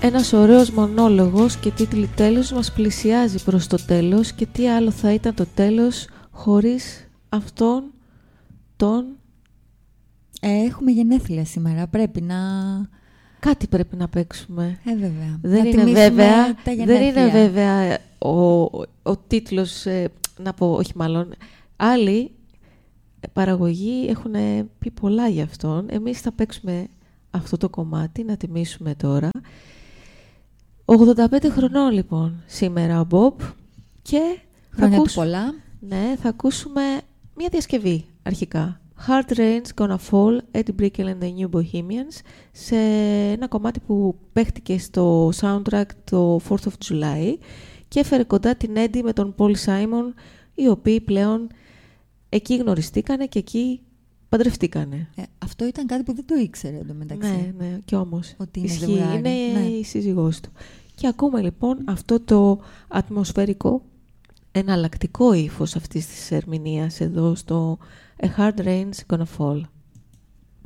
Ένας ωραίος μονόλογος και τίτλοι τέλους μας πλησιάζει προς το τέλος, και τι άλλο θα ήταν το τέλος χωρίς αυτόν τον... Έχουμε γενέθλια σήμερα, πρέπει να... Κάτι πρέπει να παίξουμε. Βέβαια. Δεν να είναι βέβαια, τα γενέθλια. δεν είναι βέβαια ο τίτλος, να πω, όχι μάλλον, άλλοι παραγωγοί έχουν πει πολλά για αυτόν. Εμείς θα παίξουμε αυτό το κομμάτι, να τιμήσουμε τώρα. 85 χρονών λοιπόν σήμερα ο Μπομπ, και χρόνια του πολλά. Ναι, θα ακούσουμε μια διασκευή αρχικά. Hard Rain's Gonna Fall, Eddie Brickell and the New Bohemians, σε ένα κομμάτι που παίχτηκε στο soundtrack το 4th of July και έφερε κοντά την Eddie με τον Paul Simon, οι οποίοι πλέον εκεί γνωριστήκανε και εκεί παντρευτήκανε. Αυτό ήταν κάτι που δεν το ήξερε εντωμεταξύ. Ναι, ναι, κι όμως ότι είναι ισχύει, είναι ναι. η σύζυγός του. Και ακούμε λοιπόν αυτό το ατμοσφαιρικό, εναλλακτικό ύφος αυτής της ερμηνείας εδώ στο A Hard Rain's Gonna Fall.